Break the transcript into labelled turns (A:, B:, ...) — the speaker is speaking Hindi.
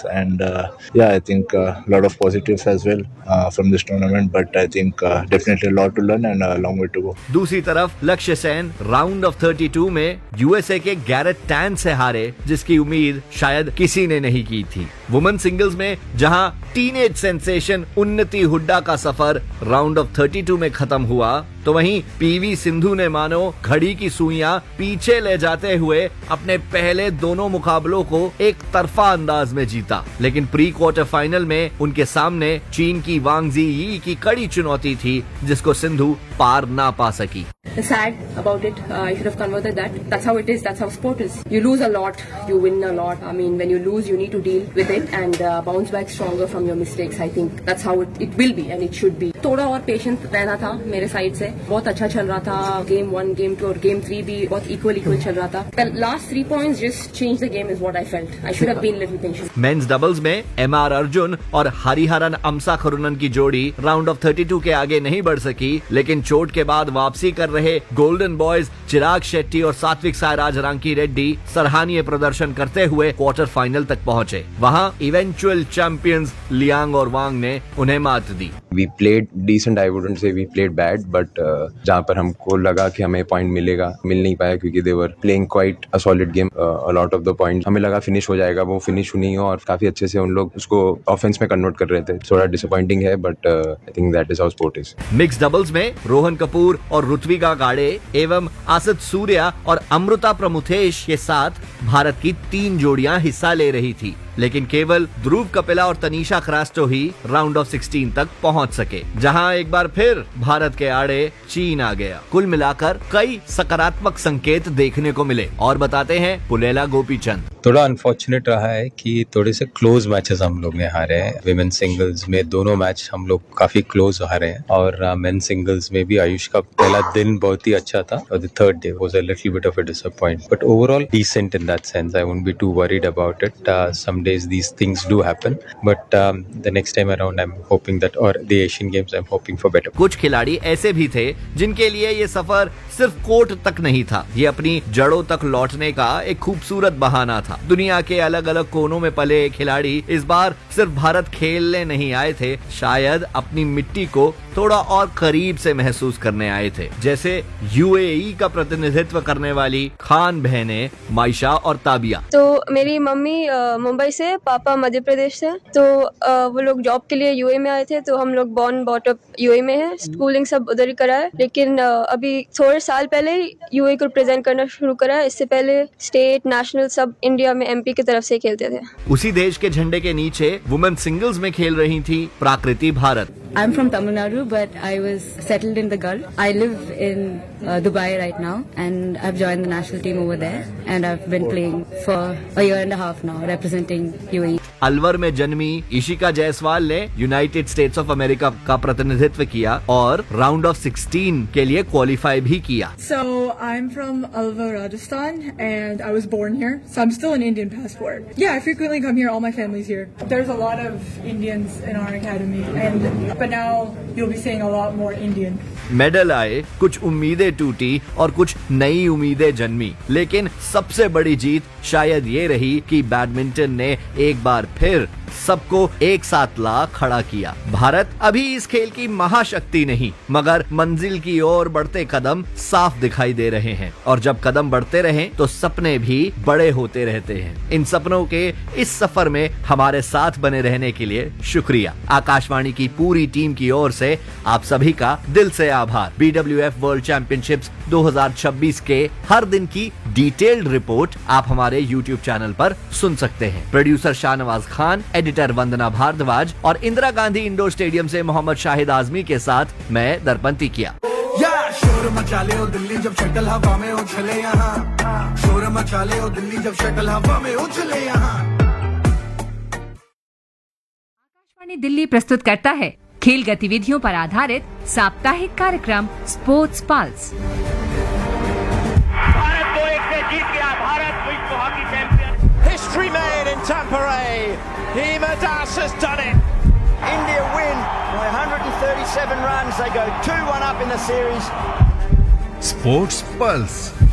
A: and yeah, I think a lot of positives as well from this tournament, but I think definitely a lot to learn and a long way to go.
B: दूसरी तरफ लक्ष्य सेन राउंड ऑफ 32 में यूएसए के गैरेट टैन से हारे, जिसकी उम्मीद शायद किसी ने नहीं की थी। वुमेन सिंगल्स में जहां टीनेज सेंसेशन उन्नति हुड्डा का सफर राउंड ऑफ 32 में खत्म हुआ, तो वहीं पीवी सिंधु ने मानो घड़ी की सुइयां पीछे ले जाते हुए अपने पहले दोनों मुकाबलों को एक तरफा अंदाज में जीता। लेकिन प्री क्वार्टर फाइनल में उनके सामने चीन की वांग जी यी की कड़ी चुनौती थी, जिसको सिंधु पार ना पा सकी।
C: Sad about it. I should have converted that. That's how it is. That's how sport is. You lose a lot, you win a lot. I mean, when you lose, you need to deal with it and bounce back stronger from your mistakes. I think that's how it will be and it should be. थोड़ा और पेशेंट रहना था मेरे साइड से। बहुत अच्छा चल रहा था। Game 1, Game 2 और Game 3 भी बहुत equal चल रहा था। The last 3 points just changed the game is what I felt. I should have been little patient.
B: Men's doubles में एमआर अर्जुन और हरिहरन अमसा खरुनन की जोड़ी राउंड ऑफ 32 के आगे नहीं बढ़ सकी, लेकिन चोट के बाद वापसी कर रहे गोल्डन बॉयज चिराग शेट्टी और सात्विक साईराज रांकी रेड्डी सराहनीय प्रदर्शन करते हुए क्वार्टर फाइनल तक पहुंचे। वहां इवेंचुअल चैंपियंस लियांग और वांग ने उन्हें मात दी।
D: We played decent. I wouldn't say we played bad, but जहाँ पर हमको लगा कि हमें पॉइंट मिलेगा, मिल नहीं पाया क्योंकि they were playing quite a solid game. A lot of the points हमें लगा फिनिश हो जाएगा, वो फिनिश नहीं हुआ और काफी अच्छे से उन लोग उसको ऑफेंस में कन्वर्ट कर रहे थे। थोड़ा डिसअपॉइंटिंग है, but I think that is how sport is.
B: Mix doubles में रोहन कपूर और ऋत्विका गाड़े एवं आसित सूर्या और अमृता प्रमुथेश के साथ भारत की 3 जोड़ियां हिस्सा ले रही थी, लेकिन केवल ध्रुव कपिला और तनीषा क्रास्टो ही राउंड ऑफ 16 तक पहुंच सके, जहां एक बार फिर भारत के आड़े चीन आ गया। कुल मिलाकर कई सकारात्मक संकेत देखने को मिले और बताते हैं पुलेला गोपीचंद।
E: थोड़ा अनफॉर्चुनेट रहा है कि थोड़े से क्लोज मैचेस हम लोग ने हारे हैं। विमेन सिंगल्स में दोनों मैच हम लोग काफी क्लोज हारे हैं और मेन सिंगल्स में भी आयुष का पहला दिन बहुत ही अच्छा था और the third day was a little bit of a disappoint, but overall decent in that sense. I won't be to worried about it. Some days these things do happen, but the next time around I'm hoping that, or the Asian Games I'm hoping for better.
B: कुछ खिलाड़ी ऐसे भी थे जिनके लिए ये सफर सिर्फ कोर्ट तक नहीं था, ये अपनी जड़ों तक लौटने का एक खूबसूरत बहाना था। दुनिया के अलग अलग कोनों में पले खिलाड़ी इस बार सिर्फ भारत खेलने नहीं आए थे, शायद अपनी मिट्टी को थोड़ा और करीब से महसूस करने आए थे। जैसे यूएई का प्रतिनिधित्व करने वाली खान बहनें माइशा और ताबिया।
F: तो मेरी मम्मी मुंबई से, पापा मध्य प्रदेश से, तो वो लोग जॉब के लिए यूएई में आए थे, तो हम लोग बॉर्न बॉट अप यूएई में है, स्कूलिंग सब उधर ही करा है। लेकिन अभी थोड़े साल पहले ही यूएई को रिप्रेजेंट करना शुरू करा है। इससे पहले स्टेट, नेशनल सब इंडिया में एमपी की तरफ से खेलते थे।
B: उसी देश के झंडे के नीचे वुमेन सिंगल्स में खेल रही थी प्राकृति Bharat.
G: I'm from Tamil Nadu, but I was settled in the Gulf. I live in Dubai right now, and I've joined the national team over there, and I've been playing for a year and a half now, representing UAE.
B: Alwar में जन्मी इशिका जायसवाल ने यूनाइटेड स्टेट्स ऑफ अमेरिका का प्रतिनिधित्व किया और राउंड ऑफ 16 के लिए क्वालिफाई भी किया।
H: So I'm from Alvar, Rajasthan, and I was born here, so I'm still an Indian passport. Yeah, I frequently come here. All my family's here. There's a lot of Indians in our academy, but now you'll be seeing a lot more Indian.
B: Medal आए, कुछ उम्मीदें टूटी और कुछ नई उम्मीदें जन्मी, लेकिन सबसे बड़ी जीत शायद ये रही कि बैडमिंटन ने एक बार फिर सबको एक साथ ला खड़ा किया। भारत अभी इस खेल की महाशक्ति नहीं, मगर मंजिल की ओर बढ़ते कदम साफ दिखाई दे रहे हैं, और जब कदम बढ़ते रहें तो सपने भी बड़े होते रहते हैं। इन सपनों के इस सफर में हमारे साथ बने रहने के लिए शुक्रिया। आकाशवाणी की पूरी टीम की ओर से आप सभी का दिल से आभार। BWF वर्ल्ड चैंपियनशिप्स 2026 के हर दिन की डिटेल्ड रिपोर्ट आप हमारे YouTube चैनल पर सुन सकते हैं। प्रोड्यूसर शाहनवाज खान, एडिटर वंदना भारद्वाज और इंदिरा गांधी इंडोर स्टेडियम से मोहम्मद शाहिद आजमी के साथ मैं दर्पण किया।
I: शोर मचा ले ओ दिल्ली जब शटल हवा में उछले यहाँ, शोर मचा ले ओ दिल्ली जब शटल हवा में उछले यहाँ।
J: आकाशवाणी दिल्ली प्रस्तुत करता है खेल गतिविधियों पर आधारित साप्ताहिक कार्यक्रम स्पोर्ट्स पल्स।
K: भारत 2-1 से जीत गया, भारत विश्व hockey champion.
L: History made in Tampere. Hima Das has done it.
M: India win by 137 runs. They go 2-1 up in the series.
N: Sports Pulse.